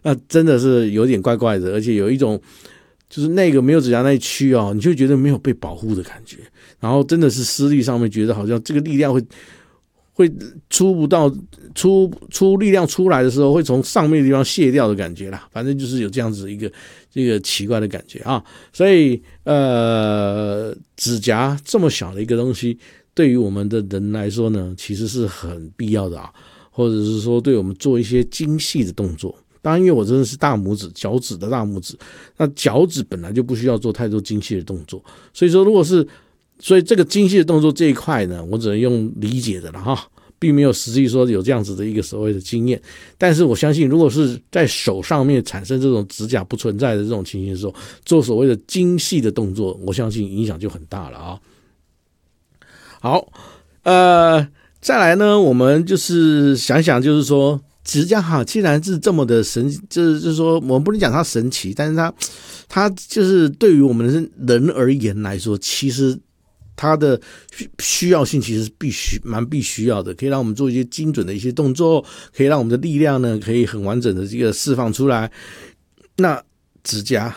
那真的是有点怪怪的，而且有一种就是那个没有指甲那一区哦，你就觉得没有被保护的感觉，然后真的是施力上面觉得好像这个力量会出力量出来的时候，会从上面的地方卸掉的感觉啦。反正就是有这样子一个这个奇怪的感觉啊。所以指甲这么小的一个东西，对于我们的人来说呢，其实是很必要的啊，或者是说对我们做一些精细的动作。当然，因为我真的是大拇指，脚趾的大拇指，那脚趾本来就不需要做太多精细的动作，所以说所以这个精细的动作这一块呢，我只能用理解的了哈，并没有实际说有这样子的一个所谓的经验。但是我相信，如果是在手上面产生这种指甲不存在的这种情形的时候，做所谓的精细的动作，我相信影响就很大了啊。好，再来呢，我们就是想想，就是说指甲哈，既然是这么的神，就是说我们不能讲它神奇，但是它就是对于我们人而言来说，其实它的需要性其实蛮必须要的，可以让我们做一些精准的一些动作，可以让我们的力量呢可以很完整的这个释放出来。那指甲，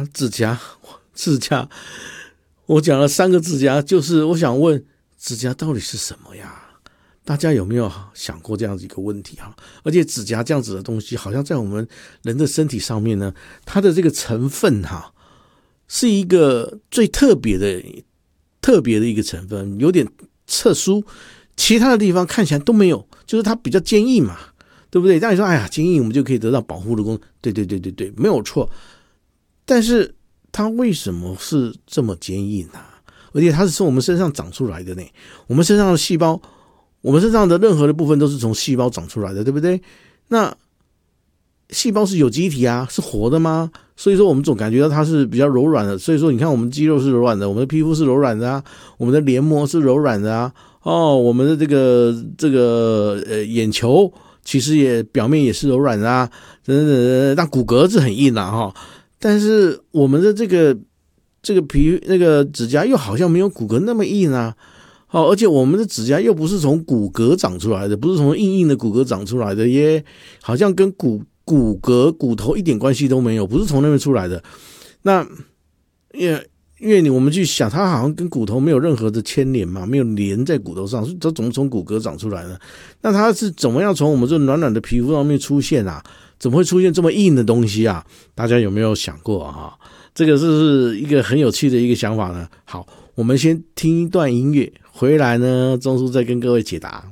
我讲了3个指甲，就是我想问，指甲到底是什么呀？大家有没有想过这样子一个问题哈？而且指甲这样子的东西，好像在我们人的身体上面呢，它的这个成分哈，是一个最特别的一个成分，有点特殊，其他的地方看起来都没有，就是它比较坚硬嘛，对不对？让你说，哎呀，坚硬我们就可以得到保护的功能，对，没有错。但是它为什么是这么坚硬啊？而且它是从我们身上长出来的呢？我们身上的细胞，我们身上的任何的部分都是从细胞长出来的，对不对？那细胞是有机体啊，是活的吗？所以说我们总感觉到它是比较柔软的，所以说你看我们肌肉是柔软的，我们的皮肤是柔软的啊，我们的黏膜是柔软的啊，我们的这个眼球其实也表面也是柔软的啊，但骨骼是很硬啊哈，但是我们的这个那个指甲又好像没有骨骼那么硬啊。而且我们的指甲又不是从骨骼长出来的，不是从硬的骨骼长出来的耶，好像跟骨头一点关系都没有，不是从那边出来的。那因为我们去想，它好像跟骨头没有任何的牵连嘛，没有连在骨头上，它怎么从骨骼长出来呢？那它是怎么样从我们这软软的皮肤上面出现啊？怎么会出现这么硬的东西啊？大家有没有想过啊？这个是一个很有趣的一个想法呢。好，我们先听一段音乐，回来呢，钟叔再跟各位解答。